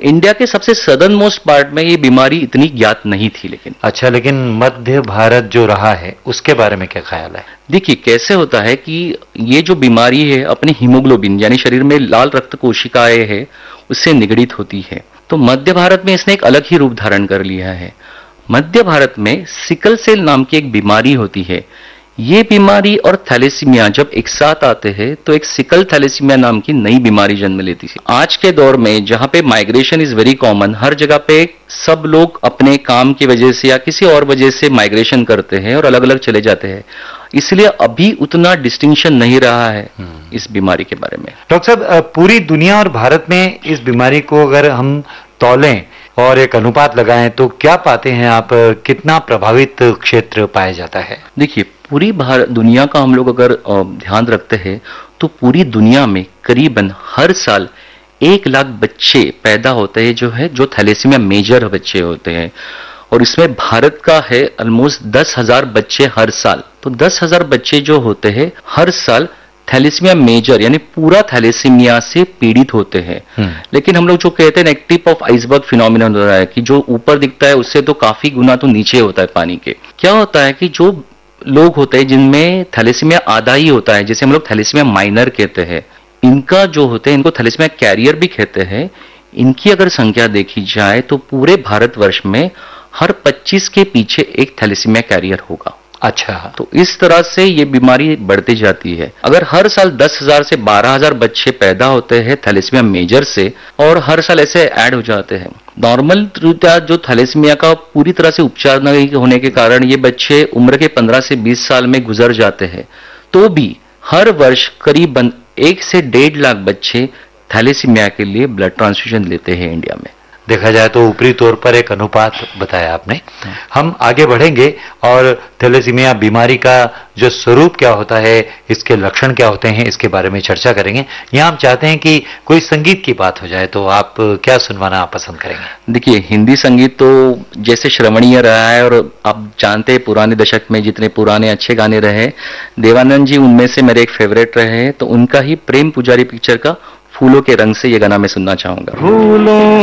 India के सबसे southern most part में ये बीमारी इतनी ज्ञात नहीं थी। लेकिन अच्छा, लेकिन मध्य भारत जो रहा है उसके बारे में क्या ख्याल है? देखिए कैसे होता है कि ये जो बीमारी है अपने हीमोग्लोबिन यानी शरीर में लाल रक्त कोशिकाएं है उससे निगडित होती है। तो मध्य भारत में इसने एक अलग ही रूप धारण कर लिया है। मध्य भारत में सिकल सेल नाम की एक बीमारी होती है। ये बीमारी और थैलेसीमिया जब एक साथ आते हैं तो एक सिकल थैलेसीमिया नाम की नई बीमारी जन्म लेती है। आज के दौर में जहां पे माइग्रेशन इज वेरी कॉमन, हर जगह पे सब लोग अपने काम की वजह से या किसी और वजह से माइग्रेशन करते हैं और अलग अलग चले जाते हैं, इसलिए अभी उतना डिस्टिंक्शन नहीं रहा है इस बीमारी के बारे में। डॉक्टर साहब, पूरी दुनिया और भारत में इस बीमारी को अगर हम तौलें और एक अनुपात लगाएं तो क्या पाते हैं आप? कितना प्रभावित क्षेत्र पाया जाता है? देखिए पूरी दुनिया का हम लोग अगर ध्यान रखते हैं तो पूरी दुनिया में करीबन हर साल 1 लाख बच्चे पैदा होते हैं जो थैलेसीमिया मेजर बच्चे होते हैं, और इसमें भारत का है ऑलमोस्ट 10,000 बच्चे हर साल। तो 10,000 बच्चे जो होते हैं हर साल थैलेसीमिया मेजर यानी पूरा थैलेसीमिया से पीड़ित होते हैं। लेकिन हम लोग जो कहते हैं एक टिप ऑफ आइसबर्ग फिनोमिनन हो रहा है कि जो ऊपर दिखता है उससे तो काफी गुना तो नीचे होता है पानी के। क्या होता है कि जो लोग होते हैं जिनमें थैलेसीमिया आधा ही होता है, जैसे हम लोग थैलेसीमिया माइनर कहते हैं, इनका जो होते हैं इनको थैलेसीमिया कैरियर भी कहते हैं, इनकी अगर संख्या देखी जाए तो पूरे भारतवर्ष में हर 25 के पीछे एक थैलेसीमिया कैरियर होगा। अच्छा, तो इस तरह से ये बीमारी बढ़ती जाती है। अगर हर साल 10,000 से 12,000 बच्चे पैदा होते हैं थैलेसीमिया मेजर से, और हर साल ऐसे ऐड हो जाते हैं। नॉर्मल जो थैलेसीमिया का पूरी तरह से उपचार नहीं होने के कारण ये बच्चे उम्र के 15 से 20 साल में गुजर जाते हैं, तो भी हर वर्ष करीबन 1 से 1.5 लाख बच्चे थैलेसीमिया के लिए ब्लड ट्रांसफ्यूजन लेते हैं इंडिया में। देखा जाए तो ऊपरी तौर पर एक अनुपात बताया आपने। हम आगे बढ़ेंगे और थैलेसीमिया बीमारी का जो स्वरूप क्या होता है, इसके लक्षण क्या होते हैं, इसके बारे में चर्चा करेंगे। यहाँ हम चाहते हैं कि कोई संगीत की बात हो जाए, तो आप क्या सुनवाना पसंद करेंगे? देखिए हिंदी संगीत तो जैसे श्रवणीय रहा है, और आप जानते हैं पुराने दशक में जितने पुराने अच्छे गाने रहे, देवानंद जी उनमें से मेरे एक फेवरेट रहे हैं। तो उनका ही प्रेम पुजारी पिक्चर का फूलों के रंग से ये गाना मैं सुनना चाहूंगा। फूलों